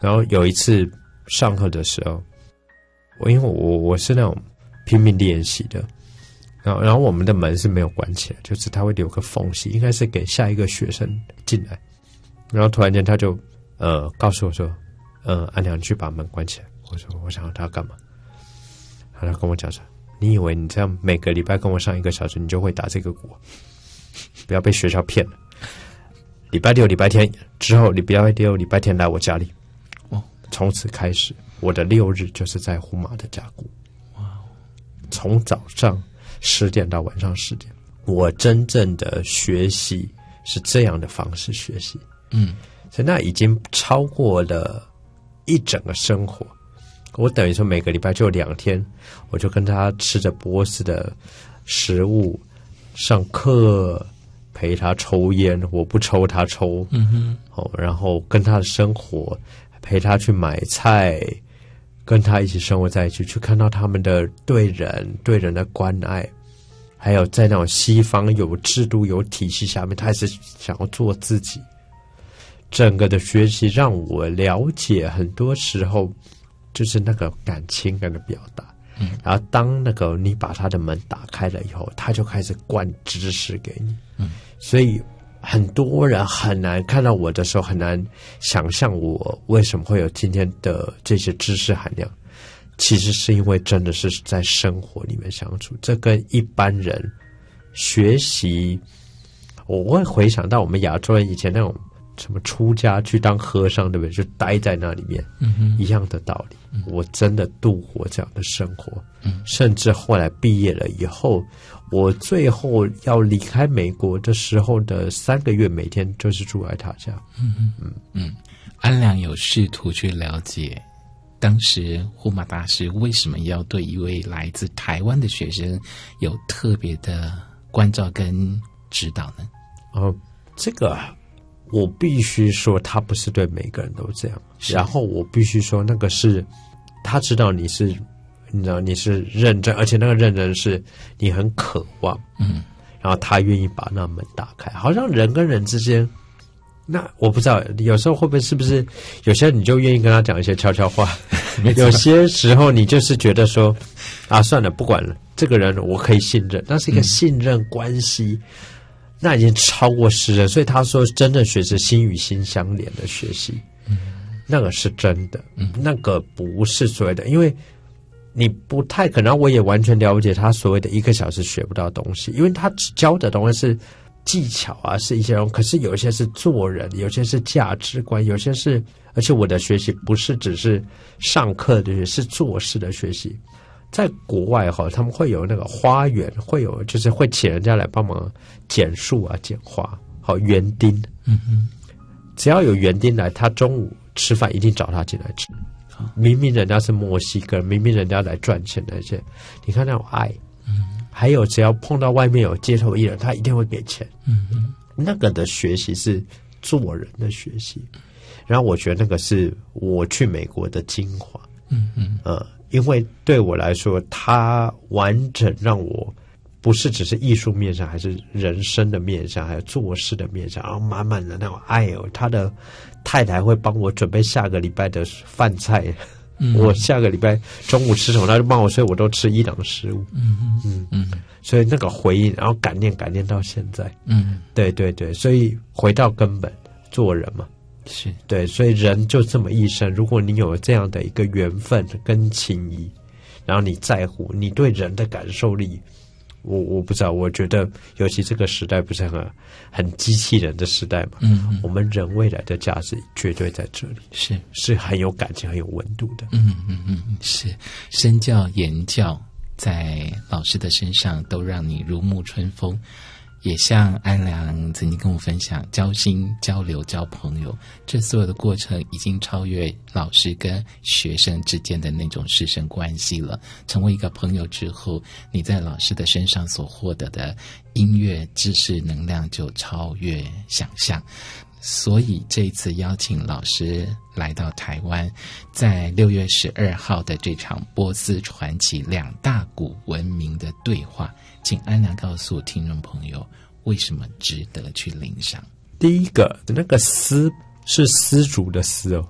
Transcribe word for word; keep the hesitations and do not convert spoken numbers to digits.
然后有一次上课的时候，我因为我我是那种拼命练习的，然后然后我们的门是没有关起来，就是它会留个缝隙，应该是给下一个学生进来。然后突然间他就呃告诉我说，呃安良，你去把门关起来。我说我想要他干嘛？他跟我讲说，你以为你这样每个礼拜跟我上一个小时，你就会打这个鼓？不要被学校骗了。礼拜六、礼拜天之后，你不要六、礼拜天来我家里。哦，从此开始，我的六日就是在胡马的家鼓。哇！从早上十点到晚上十点，我真正的学习是这样的方式学习。嗯，所以那已经超过了一整个生活。我等于说每个礼拜就两天，我就跟他吃着波斯的食物，上课，陪他抽烟，我不抽他抽，嗯哼，哦，然后跟他的生活，陪他去买菜，跟他一起生活在一起，去看到他们的对人对人的关爱，还有在那种西方有制度有体系下面，他还是想要做自己。整个的学习让我了解很多时候就是那个感情感的表达，嗯，然后当那个你把他的门打开了以后，他就开始灌知识给你，嗯，所以很多人很难看到我的时候，很难想象我为什么会有今天的这些知识含量。其实是因为真的是在生活里面相处，这跟一般人学习，我会回想到我们亚洲人以前那种什么出家去当和尚，对不对？就待在那里面，嗯，一样的道理。嗯，我真的度过这样的生活，嗯，甚至后来毕业了以后，我最后要离开美国的时候的三个月，每天就是住在他家。嗯嗯嗯，安良有试图去了解当时胡马大师为什么要对一位来自台湾的学生有特别的关照跟指导呢？ 哦，这个我必须说，他不是对每个人都这样。然后我必须说，那个是他知道你是，你知道你是认真，而且那个认真是你很渴望，嗯，然后他愿意把那门打开。好像人跟人之间，那我不知道，有时候会不会是不是有些人你就愿意跟他讲一些悄悄话，有些时候你就是觉得说啊，算了，不管了，这个人我可以信任，那是一个信任关系。嗯，那已经超过诗人，所以他说真正学是心与心相连的学习，嗯，那个是真的，嗯，那个不是所谓的，因为你不太可能，我也完全了解他所谓的一个小时学不到东西，因为他只教的东西是技巧啊，是一些东西，可是有些是做人，有些是价值观，有些是，而且我的学习不是只是上课的学习，是做事的学习。在国外哈，他们会有那个花园，会有就是会请人家来帮忙剪树啊、剪花，好园丁。嗯哼，只要有园丁来，他中午吃饭一定找他进来吃。明明人家是墨西哥人，明明人家来赚钱的那些，你看那种爱。嗯，还有只要碰到外面有街头艺人，他一定会给钱。嗯哼，那个的学习是做人的学习，然后我觉得那个是我去美国的精华。嗯嗯，呃。因为对我来说，它完整让我不是只是艺术面上，还是人生的面上，还有做事的面上，然后满满的那种爱哦。他的太太会帮我准备下个礼拜的饭菜，嗯，我下个礼拜中午吃什么，他就帮我，所以我都吃伊朗食物。嗯嗯嗯，所以那个回应，然后感念感念到现在。嗯，对对对，所以回到根本，做人嘛。是对，所以人就这么一生，如果你有这样的一个缘分跟情谊，然后你在乎你对人的感受力，我我不知道，我觉得尤其这个时代不是很很机器人的时代嘛，嗯嗯，我们人未来的价值绝对在这里，是是很有感情很有温度的。 嗯嗯嗯，是身教言教在老师的身上都让你如沐春风。也像安良曾经跟我分享，交心、交流、交朋友，这所有的过程已经超越老师跟学生之间的那种师生关系了。成为一个朋友之后，你在老师的身上所获得的音乐、知识、能量就超越想象。所以这一次邀请老师来到台湾，在六月十二号的这场波斯传奇两大古文明的对话，请安良告诉听众朋友为什么值得去领赏。 第一个那个丝是丝竹的丝哦，